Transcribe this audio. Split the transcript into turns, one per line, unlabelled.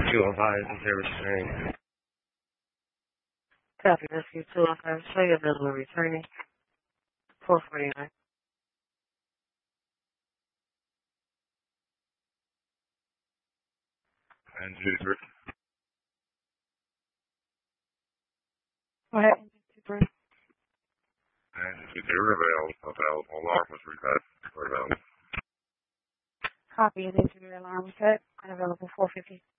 205 is there returning.
Copy, rescue 205. Show you available returning. 449.
And 23.
Go ahead. 23.
And 23 available. Alarm was reset. Available.
Copy, and interior alarm was set. Unavailable 450.